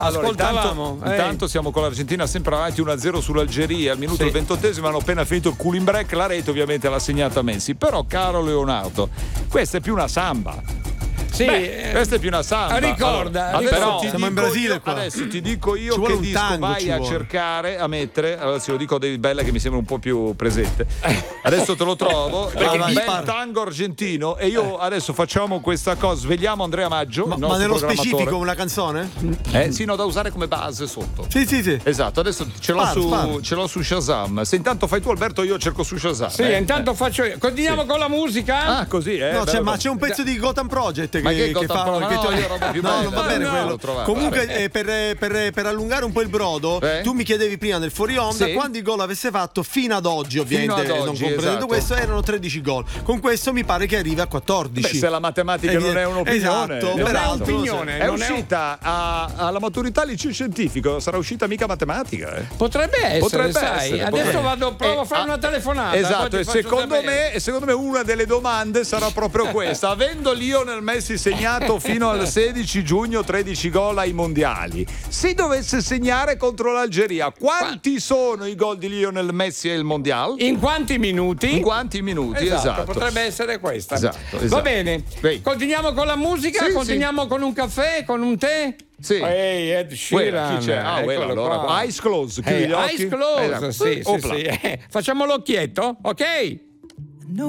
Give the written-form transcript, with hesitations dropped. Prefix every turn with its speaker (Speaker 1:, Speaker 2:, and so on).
Speaker 1: Allora,
Speaker 2: Ascoltavamo.
Speaker 1: intanto siamo con l'Argentina sempre avanti 1-0 sull'Algeria al minuto 28esimo, hanno appena finito il cooling break, la rete ovviamente l'ha segnata Messi, però caro Leonardo, questa è più una samba.
Speaker 2: Sì,
Speaker 1: questa è più una samba.
Speaker 2: Ricorda,
Speaker 1: però
Speaker 3: siamo in Brasile qua.
Speaker 1: Adesso ti dico io
Speaker 3: vuole
Speaker 1: che
Speaker 3: un
Speaker 1: disco
Speaker 3: tango,
Speaker 1: vai a cercare, a mettere. Allora se lo dico a David Bella che mi sembra un po' più presente. Adesso te lo trovo, perché un bel tango argentino e io adesso facciamo questa cosa, svegliamo Andrea Maggio,
Speaker 3: ma nello specifico una canzone?
Speaker 1: Sì, no, da usare come base sotto.
Speaker 3: Sì.
Speaker 1: Esatto, adesso ce l'ho su Shazam. Se intanto fai tu Alberto, io cerco su Shazam.
Speaker 2: Sì, intanto faccio io. Continuiamo con la musica?
Speaker 1: Ah, così,
Speaker 3: No, ma c'è un pezzo di Gotham Project che fa.
Speaker 1: No, io roba più bella.
Speaker 3: Non va bene quello. Comunque, per allungare un po' il brodo, tu mi chiedevi prima nel fuori onda quanti gol avesse fatto fino ad oggi, ovviamente, non comprendendo questo, erano 13 gol. Con questo mi pare che arrivi a 14.
Speaker 1: Beh, se la matematica non è un'opinione,
Speaker 3: non è un'opinione,
Speaker 1: è uscita alla maturità liceo scientifico, sarà uscita mica matematica.
Speaker 2: Potrebbe essere, sai. Adesso provo a fare una telefonata.
Speaker 1: Esatto, e secondo me una delle domande sarà proprio questa. Avendo Lionel Messi segnato fino al 16 giugno 13 gol ai mondiali, se dovesse segnare contro l'Algeria, quanti sono i gol di Lionel Messi al mondiale?
Speaker 2: In quanti minuti?
Speaker 1: In quanti minuti, esatto.
Speaker 2: Potrebbe essere questa.
Speaker 1: Esatto.
Speaker 2: Va bene. Continuiamo con la musica, continuiamo con un caffè, con un tè.
Speaker 1: Sì.
Speaker 2: Ehi, Ed Sheeran.
Speaker 1: Chi c'è? Allora, eyes closed, chiudi gli occhi.
Speaker 2: Eyes closed, sì. Facciamo l'occhietto, ok?